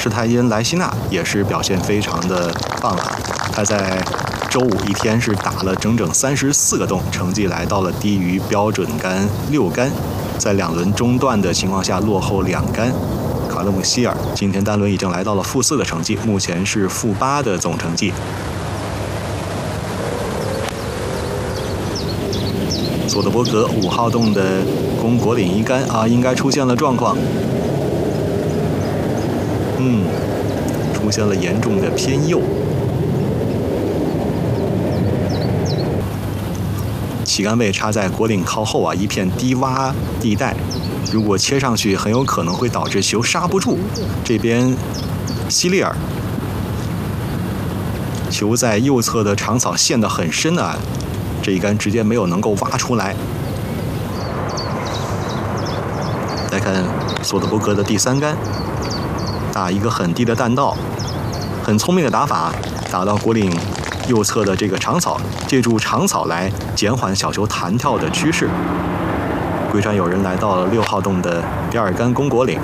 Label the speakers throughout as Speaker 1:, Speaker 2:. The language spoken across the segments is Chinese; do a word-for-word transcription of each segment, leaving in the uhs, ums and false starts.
Speaker 1: 施泰因莱希纳也是表现非常的棒啊，他在周五一天是打了整整三十四个洞，成绩来到了低于标准杆六杆，在两轮中断的情况下落后两杆。卡勒姆希尔今天单轮已经来到了负四的成绩，目前是负八的总成绩。索德伯格五号洞的龚国岭一杆啊，应该出现了状况。嗯，出现了严重的偏右。旗杆位插在国岭靠后啊，一片低洼地带，如果切上去，很有可能会导致球刹不住。这边希利尔球在右侧的长草陷得很深啊。这一杆直接没有能够挖出来。再看索德伯格的第三杆，打一个很低的弹道，很聪明的打法，打到国岭右侧的这个长草，借助长草来减缓小球弹跳的趋势。龟川有人来到了六号洞的第二杆龚国岭。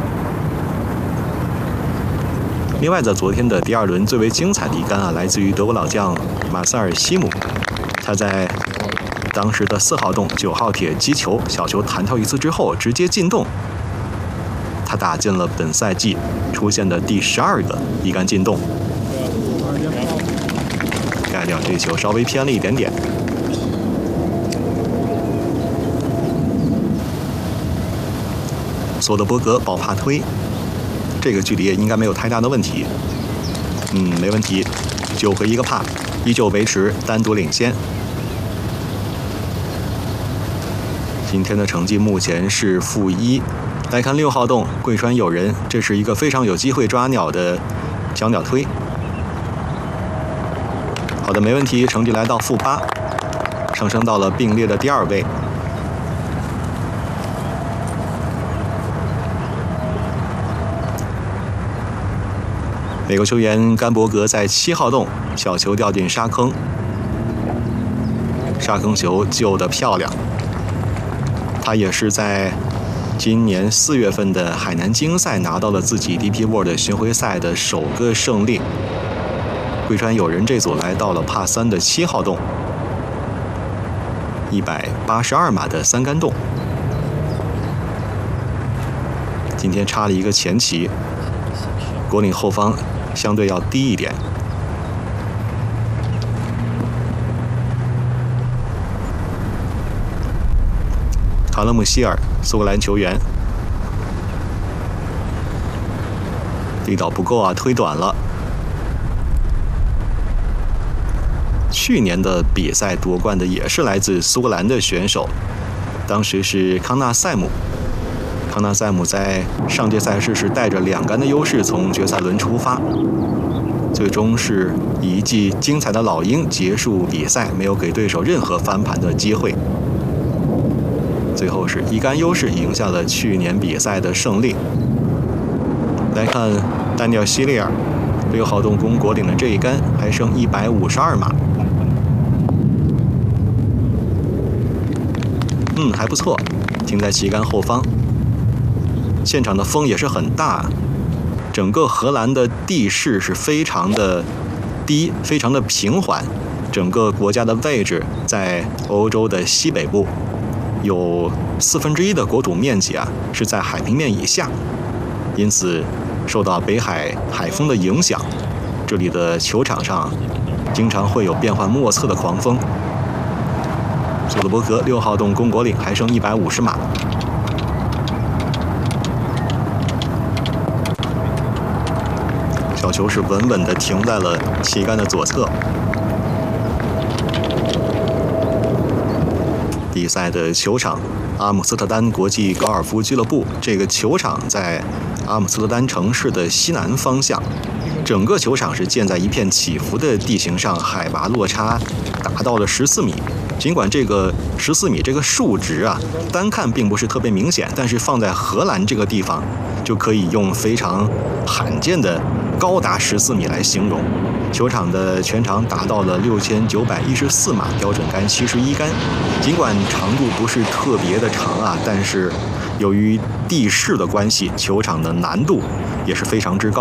Speaker 1: 另外，在昨天的第二轮最为精彩的一杆啊，来自于德国老将马塞尔西姆。他在当时的四号洞九号铁击球，小球弹跳一次之后直接进洞，他打进了本赛季出现的第十二个一杆进洞。盖料这球稍微偏了一点点。索德伯格保帕推，这个距离应该没有太大的问题。嗯，没问题，九个一个帕。依旧维持单独领先。今天的成绩目前是负一。来看六号洞贵川友人，这是一个非常有机会抓鸟的小鸟推。好的，没问题，成绩来到负八，上升到了并列的第二位。美国球员甘伯格在七号洞小球掉进沙坑，沙坑球救得漂亮。他也是在今年四月份的海南精英赛拿到了自己 D P World 巡回赛的首个胜利。贵川友人这组来到了帕三的七号洞，一百八十二码的三杆洞。今天插了一个前旗，国岭后方相对要低一点。卡勒姆希尔，苏格兰球员，力道不够啊，推短了。去年的比赛夺冠的也是来自苏格兰的选手，当时是康纳塞姆。康纳塞姆在上届赛事是带着两杆的优势从决赛轮出发，最终是以一记精彩的老鹰结束比赛，没有给对手任何翻盘的机会。最后是一杆优势赢下了去年比赛的胜利。来看丹尼尔·希利尔，六号洞龚国岭的这一杆还剩一百五十二码。嗯，还不错，停在旗杆后方。现场的风也是很大，整个荷兰的地势是非常的低，非常的平缓。整个国家的位置在欧洲的西北部，有四分之一的国土面积啊是在海平面以下，因此受到北海海风的影响，这里的球场上经常会有变幻莫测的狂风。索德伯格六号洞龚国岭还剩一百五十码。小球是稳稳地停在了旗杆的左侧。比赛的球场，阿姆斯特丹国际高尔夫俱乐部。这个球场在阿姆斯特丹城市的西南方向，整个球场是建在一片起伏的地形上，海拔落差达到了十四米。尽管这个十四米这个数值啊，单看并不是特别明显，但是放在荷兰这个地方，就可以用非常罕见的高达十四米来形容。球场的全长达到了六千九百一十四码，标准杆七十一杆。尽管长度不是特别的长啊，但是由于地势的关系，球场的难度也是非常之高。